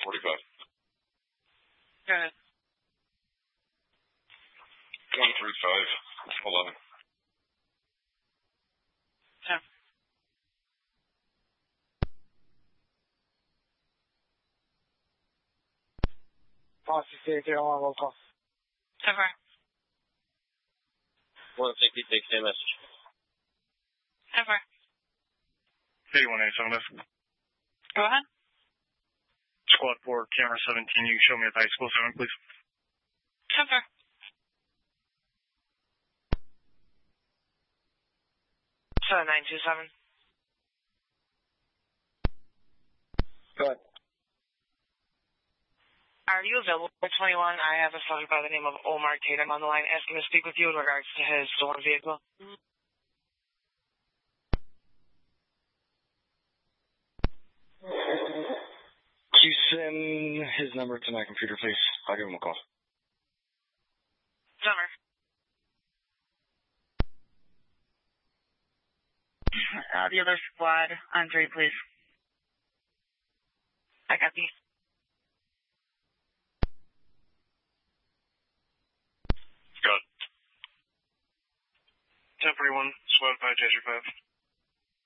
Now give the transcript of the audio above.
145. Go ahead. 135, 11. 10. Policy State 01, roll call. 10-4. 166, same message. 10-4. 8187 left. Go ahead. Squad 4, camera 17, you can show me at high school 7, please. 10-4. 7927. Go ahead. Are you available for 21? I have a subject by the name of Omar Tatum on the line asking to speak with you in regards to his stolen vehicle. Can you send his number to my computer, please? I'll give him a call. Summer. The other squad on 3, please. I got these. Got it. 1041, squad 5, Taser 5.